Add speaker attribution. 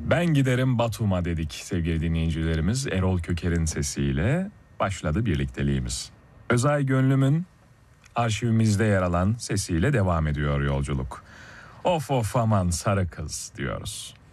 Speaker 1: Ben giderim Batum'a dedik sevgili dinleyicilerimiz. Erol Köker'in sesiyle başladı birlikteliğimiz. Özay Gönlüm'ün arşivimizde yer alan sesiyle devam ediyor yolculuk. Of of aman sarı kız diyoruz.